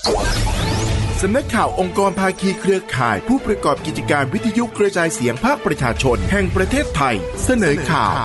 สำนักข่าวองค์กรภาคีเครือข่ายผู้ประกอบกิจการวิทยุกระจายเสียงภาคประชาชนแห่งประเทศไทยเสนอข่าว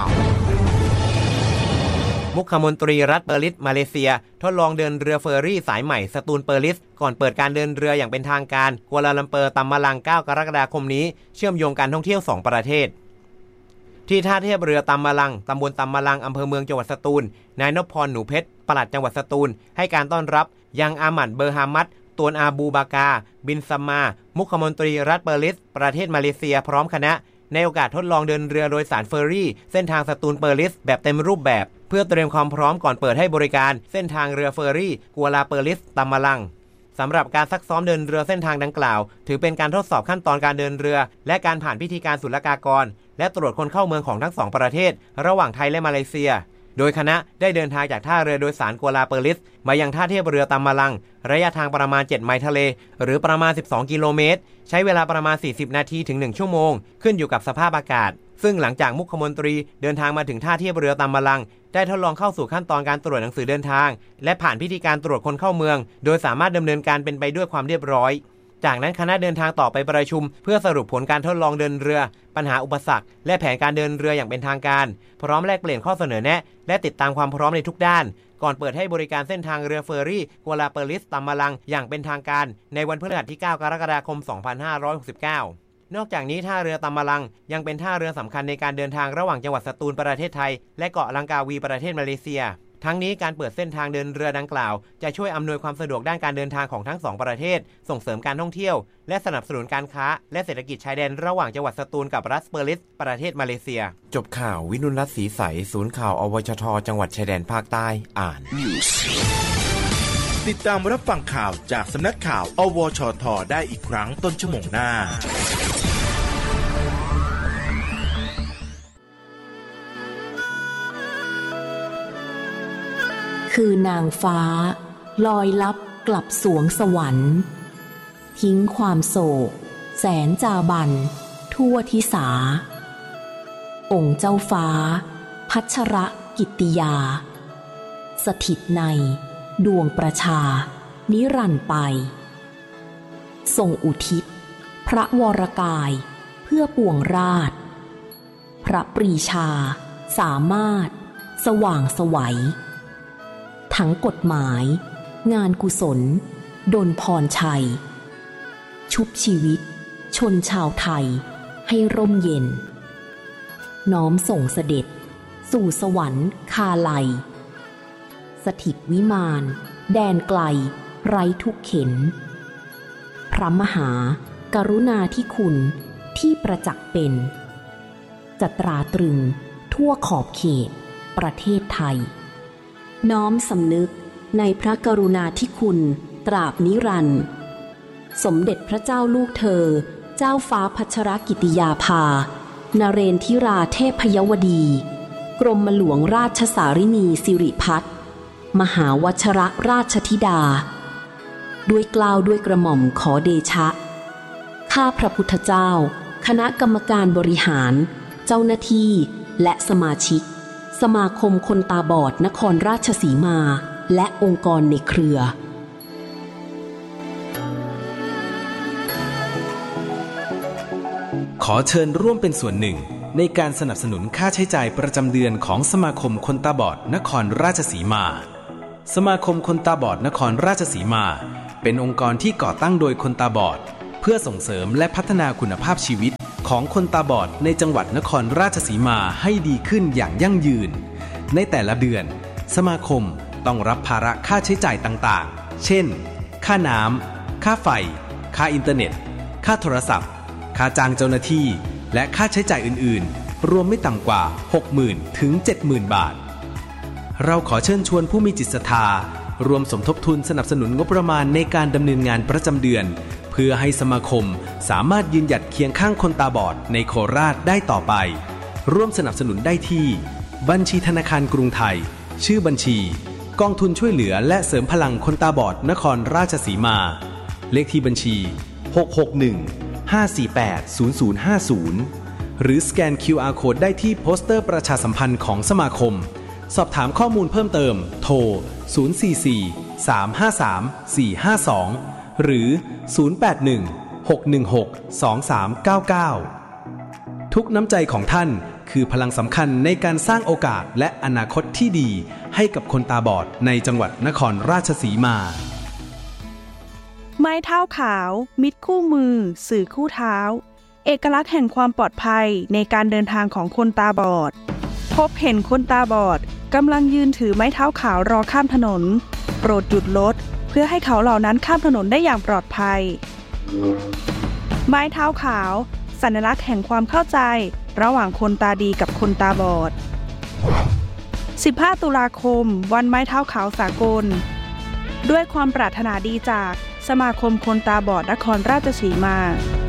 มุขมนตรีรัฐเปอร์ลิสมาเลเซียทดลองเดินเรือเฟอร์รี่สายใหม่สตูลเปอร์ลิสก่อนเปิดการเดินเรืออย่างเป็นทางการกัวลาลัมเปอร์ตัมมาลัง9 กรกฎาคมนี้เชื่อมโยงการท่องเที่ยว2ประเทศที่ท่าเทียบเรือตัมมาลังตำบลตัมมาลังอำเภอเมืองจังหวัดสตูลนายนพพรหนูเพชรปลัดจังหวัดสตูลให้การต้อนรับยังอาหมัดเบอร์ฮามัดตวนอาบูบากาบินซัมมามุขมนตรีรัฐเปอร์ลิสประเทศมาเลเซียพร้อมคณะในโอกาสทดลองเดินเรือโดยสารเฟอร์รี่เส้นทางสตูลเปอร์ลิสแบบเต็มรูปแบบเพื่อเตรียมความพร้อมก่อนเปิดให้บริการเส้นทางเรือเฟอร์รี่กัวลาเปอร์ลิสตัมมาลังสำหรับการซักซ้อมเดินเรือเส้นทางดังกล่าวถือเป็นการทดสอบขั้นตอนการเดินเรือและการผ่านพิธีการศุลกากรและตรวจคนเข้าเมืองของทั้ง2ประเทศระหว่างไทยและมาเลเซียโดยคณะได้เดินทางจากท่าเรือโดยสารกัวลาเปอร์ลิสมายังท่าเทียบเรือตัมมาลังระยะทางประมาณ7 ไมล์ทะเลหรือประมาณ12 กิโลเมตรใช้เวลาประมาณ40 นาทีถึง1 ชั่วโมงขึ้นอยู่กับสภาพอากาศซึ่งหลังจากมุขมนตรีเดินทางมาถึงท่าเทียบเรือตัมมาลังได้ทดลองเข้าสู่ขั้นตอนการตรวจหนังสือเดินทางและผ่านพิธีการตรวจคนเข้าเมืองโดยสามารถดำเนินการเป็นไปด้วยความเรียบร้อยจากนั้นคณะเดินทางต่อไปประชุมเพื่อสรุปผลการทดลองเดินเรือปัญหาอุปสรรคและแผนการเดินเรืออย่างเป็นทางการพร้อมแลกเปลี่ยนข้อเสนอแนะและติดตามความพร้อมในทุกด้านก่อนเปิดให้บริการเส้นทางเรือเฟอร์รี่กัวลาเปอร์ลิสตัมมาลังอย่างเป็นทางการในวันพฤหัสที่9 กรกฎาคม 2569นอกจากนี้ท่าเรือตัมมาลังยังเป็นท่าเรือสำคัญในการเดินทางระหว่างจังหวัดสตูลประเทศไทยและเกาะลังกาวีประเทศมาเลเซียทั้งนี้การเปิดเส้นทางเดินเรือดังกล่าวจะช่วยอำนวยความสะดวกด้านการเดินทางของทั้ง2ประเทศส่งเสริมการท่องเที่ยวและสนับสนุนการค้าและเศรษฐกิจชายแดนระหว่างจังหวัดสตูลกับรัฐเปอร์ลิสประเทศมาเลเซียจบข่าววินุรัตน์ศรีใสศูนย์ข่าวอวชทจังหวัดชายแดนภาคใต้อ่านติดตามรับฟังข่าวจากสำนักข่าวอวชทได้อีกครั้งต้นชั่วโมงหน้าคือนางฟ้าลอยลับกลับสวงสวรรค์ทิ้งความโศกแสนจาบันทั่วทิสาองค์เจ้าฟ้าพัชรกิตติยาสถิตในดวงประชานิรันดร์ไปทรงอุทิศพระวรกายเพื่อปวงราชพระปรีชาสามารถสว่างไสวทั้งกฎหมายงานกุศลดลพรชัยชุบชีวิตชนชาวไทยให้ร่มเย็นน้อมส่งเสด็จสู่สวรรค์คาไลสถิตวิมานแดนไกลไร้ทุกเข็ญพระมหากรุณาธิคุณที่ประจักษ์เป็นจะตราตรึงทั่วขอบเขตประเทศไทยน้อมสำนึกในพระกรุณาธิคุณตราบนิรันดร์สมเด็จพระเจ้าลูกเธอเจ้าฟ้าพัชรกิติยาภานเรนทิราเทพยวดีกรมหลวงราชสารินีสิริพัฒน์มหาวชรราชธิดาด้วยเกล้าด้วยกระหม่อมขอเดชะข้าพระพุทธเจ้าคณะกรรมการบริหารเจ้าหน้าที่และสมาชิกสมาคมคนตาบอดนครราชสีมาและองค์กรในเครือขอเชิญร่วมเป็นส่วนหนึ่งในการสนับสนุนค่าใช้จ่ายประจำเดือนของสมาคมคนตาบอดนครราชสีมาสมาคมคนตาบอดนครราชสีมาเป็นองค์กรที่ก่อตั้งโดยคนตาบอดเพื่อส่งเสริมและพัฒนาคุณภาพชีวิตของคนตาบอดในจังหวัดนครราชสีมาให้ดีขึ้นอย่างยั่งยืนในแต่ละเดือนสมาคมต้องรับภาระค่าใช้จ่ายต่างๆเช่นค่าน้ำค่าไฟค่าอินเทอร์เน็ตค่าโทรศัพท์ค่าจ้างเจ้าหน้าที่และค่าใช้จ่ายอื่นๆรวมไม่ต่ำกว่า 60,000 ถึง 70,000 บาทเราขอเชิญชวนผู้มีจิตศรัทธารวมสมทบทุนสนับสนุนงบประมาณในการดำเนินงานประจำเดือนเพื่อให้สมาคมสามารถยืนหยัดเคียงข้างคนตาบอดในโคราชได้ต่อไปร่วมสนับสนุนได้ที่บัญชีธนาคารกรุงไทยชื่อบัญชีกองทุนช่วยเหลือและเสริมพลังคนตาบอดนครราชสีมาเลขที่บัญชี661-548-0050หรือสแกน QR Code ได้ที่โปสเตอร์ประชาสัมพันธ์ของสมาคมสอบถามข้อมูลเพิ่มเติมโทร044 081-353-452 หรือ 081-616-2399 ทุกน้ำใจของท่านคือพลังสำคัญในการสร้างโอกาสและอนาคตที่ดีให้กับคนตาบอดในจังหวัดนครราชสีมาไม้เท้าขาวมิตรคู่มือสื่อคู่เท้าเอกลักษณ์แห่งความปลอดภัยในการเดินทางของคนตาบอดพบเห็นคนตาบอดกำลังยืนถือไม้เท้าขาวรอข้ามถนนโปรดหยุดรถเพื่อให้เขาเหล่านั้นข้ามถนนได้อย่างปลอดภัยไม้เท้าขาวสัญลักษณ์แห่งความเข้าใจระหว่างคนตาดีกับคนตาบอด15 ตุลาคมวันไม้เท้าขาวสากลด้วยความปรารถนาดีจากสมาคมคนตาบอดนครราชสีมา